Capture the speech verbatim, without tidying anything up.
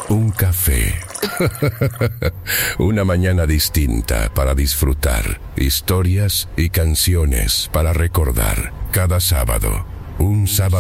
un café. Una mañana distinta para disfrutar. Historias y canciones para recordar. Cada sábado, un sábado